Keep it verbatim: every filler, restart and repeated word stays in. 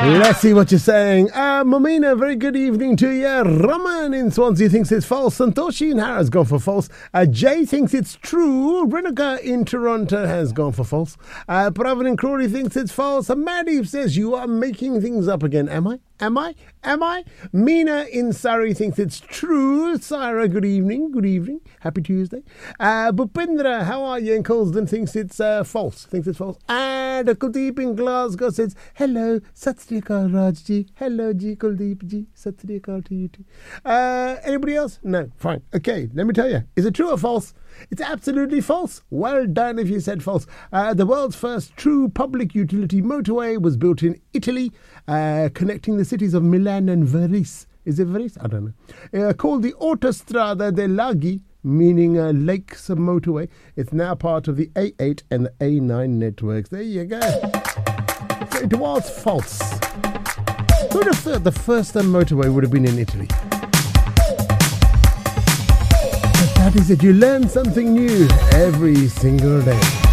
Let's see what you're saying. Uh, Momina, very good evening to you. Raman in Swansea thinks it's false. Santoshi in Harris gone for false. Uh, Jay thinks it's true. Renuka in Toronto has gone for false. Uh, Pravin in Crawley thinks it's false. And Maddie says you are making things up again. Am I? Am I? Am I? Mina in Surrey thinks it's true. Syra, good evening. Good evening. Happy Tuesday. Uh, Bupindra, how are you? In Colston thinks it's uh, false. Thinks it's false. And Kuldeep in Glasgow says, hello, Sat Sri Akal Rajji. Hello, Ji Kuldeep Ji. Sat Sri Akal to you too. Uh, anybody else? No. Fine. Okay, let me tell you. Is it true or false? It's absolutely false. Well done if you said false. Uh, the world's first true public utility motorway was built in Italy, uh, connecting the cities of Milan and Varese. Is it Varese? I don't know. Uh, called the Autostrada dei Laghi, meaning uh, lakes motorway. It's now part of the A eight and the A nine networks. There you go. So it was false. Who would have thought the first uh, motorway would have been in Italy? That is it. You learn something new every single day.